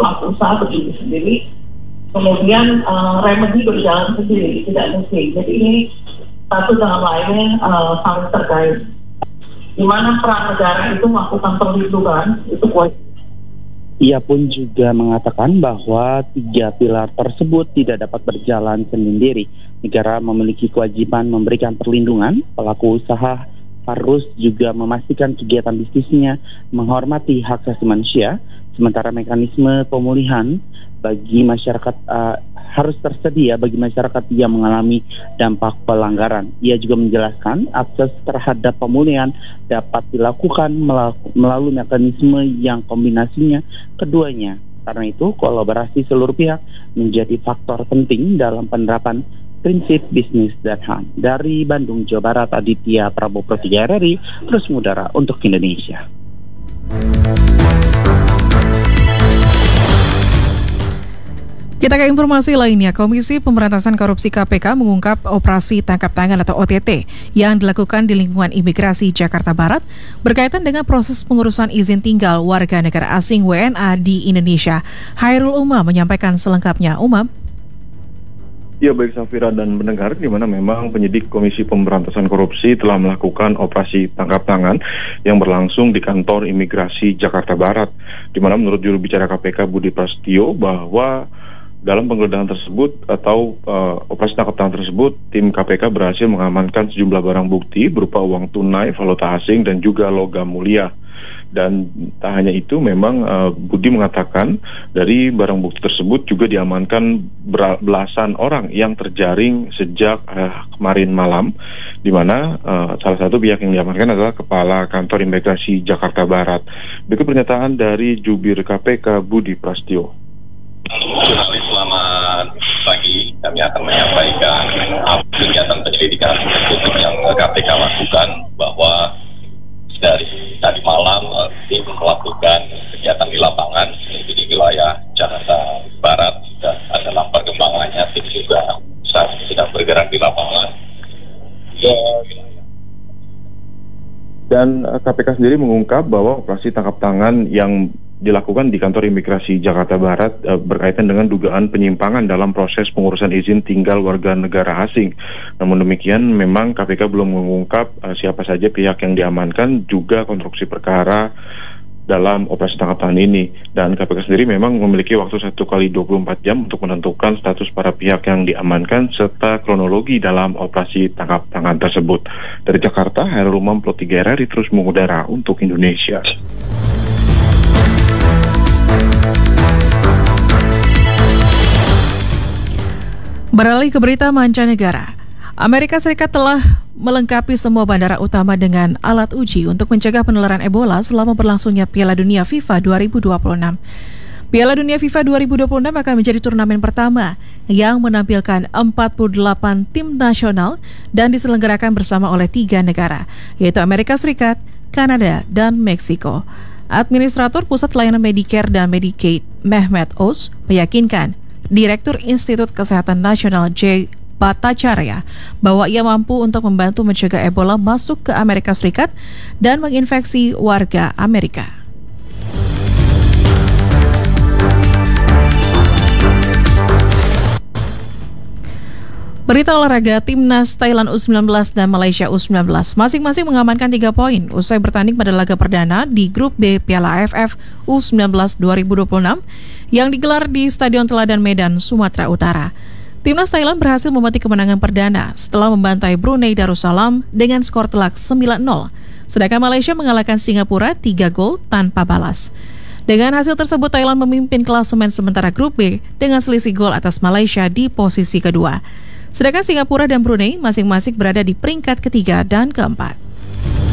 pelaku usaha berdiri sendiri, kemudian remedi berjalan sendiri, tidak mesti. Jadi ini satu dengan lainnya saling terkait. Di mana peran negara itu melakukan perlindungan, itu kuat. Ia pun juga mengatakan bahwa 3 pilar tersebut tidak dapat berjalan sendiri. Negara memiliki kewajiban memberikan perlindungan, pelaku usaha harus juga memastikan kegiatan bisnisnya menghormati hak asasi manusia, sementara mekanisme pemulihan bagi masyarakat harus tersedia bagi masyarakat yang mengalami dampak pelanggaran. Ia juga menjelaskan akses terhadap pemulihan dapat dilakukan melalui mekanisme yang kombinasinya keduanya. Karena itu, kolaborasi seluruh pihak menjadi faktor penting dalam penerapan prinsip bisnis dan HAM. Dari Bandung, Jawa Barat, Aditya Prabowo, RRI, terus mengudara untuk Indonesia. Kita ke informasi lainnya. Komisi Pemberantasan Korupsi KPK mengungkap operasi tangkap tangan atau OTT yang dilakukan di lingkungan imigrasi Jakarta Barat berkaitan dengan proses pengurusan izin tinggal warga negara asing WNA di Indonesia. Hairul Umam menyampaikan selengkapnya. Umam. Ya, baik Safira dan pendengar, di mana memang penyidik Komisi Pemberantasan Korupsi telah melakukan operasi tangkap tangan yang berlangsung di kantor imigrasi Jakarta Barat, di mana menurut juru bicara KPK Budi Prasetyo bahwa dalam penggeledahan tersebut atau operasi tangkap tangan tersebut, tim KPK berhasil mengamankan sejumlah barang bukti berupa uang tunai, valuta asing, dan juga logam mulia. Dan tak hanya itu, memang Budi mengatakan dari barang bukti tersebut juga diamankan belasan orang yang terjaring sejak kemarin malam, di mana salah satu pihak yang diamankan adalah Kepala Kantor Imigrasi Jakarta Barat. Berikut pernyataan dari Jubir KPK Budi Prasetyo. Jurnalis, selamat pagi. Kami akan menyampaikan kegiatan penyelidikan yang KPK lakukan, bahwa dari tadi malam tim melakukan kegiatan di lapangan di wilayah Jakarta Barat, dan dalam perkembangannya tim juga saat ini sedang bergerak di lapangan. Dan KPK sendiri mengungkap bahwa operasi tangkap tangan yang dilakukan di kantor imigrasi Jakarta Barat berkaitan dengan dugaan penyimpangan dalam proses pengurusan izin tinggal warga negara asing. Namun demikian, memang KPK belum mengungkap siapa saja pihak yang diamankan, juga konstruksi perkara dalam operasi tangkap tangan ini. Dan KPK sendiri memang memiliki waktu 1 kali 24 jam untuk menentukan status para pihak yang diamankan serta kronologi dalam operasi tangkap tangan tersebut. Dari Jakarta, Hairul Umam, Pro 3 RRI terus mengudara untuk Indonesia. Beralih ke berita mancanegara, Amerika Serikat telah melengkapi semua bandara utama dengan alat uji untuk mencegah penularan Ebola selama berlangsungnya Piala Dunia FIFA 2026. Piala Dunia FIFA 2026 akan menjadi turnamen pertama yang menampilkan 48 tim nasional dan diselenggarakan bersama oleh 3 negara, yaitu Amerika Serikat, Kanada, dan Meksiko. Administrator Pusat Layanan Medicare dan Medicaid, Mehmet Oz, meyakinkan Direktur Institut Kesehatan Nasional J. Bhattacharya bahwa ia mampu untuk membantu mencegah Ebola masuk ke Amerika Serikat dan menginfeksi warga Amerika. Berita olahraga, Timnas Thailand U19 dan Malaysia U19 masing-masing mengamankan 3 poin usai bertanding pada laga perdana di Grup B Piala AFF U19 2026 yang digelar di Stadion Teladan Medan, Sumatera Utara. Timnas Thailand berhasil memetik kemenangan perdana setelah membantai Brunei Darussalam dengan skor telak 9-0, sedangkan Malaysia mengalahkan Singapura 3 gol tanpa balas. Dengan hasil tersebut, Thailand memimpin klasemen sementara Grup B dengan selisih gol atas Malaysia di posisi kedua. Sedangkan Singapura dan Brunei masing-masing berada di peringkat ketiga dan keempat.